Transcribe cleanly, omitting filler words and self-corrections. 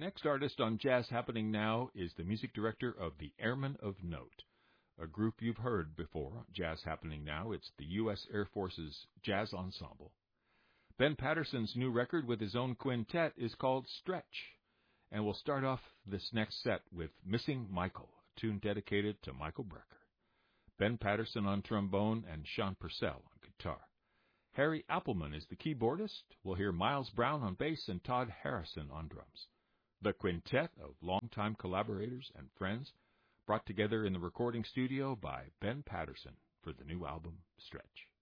next artist on Jazz Happening Now is the music director of the Airmen of Note, a group you've heard before, Jazz Happening Now. It's the U.S. Air Force's jazz ensemble. Ben Patterson's new record with his own quintet is called Stretch, and we'll start off this next set with Missing Michael, a tune dedicated to Michael Brecker. Ben Patterson on trombone and Sean Purcell on guitar. Harry Appelman is the keyboardist. We'll hear Miles Brown on bass and Todd Harrison on drums. The quintet of longtime collaborators and friends brought together in the recording studio by Ben Patterson for the new album, Stretch.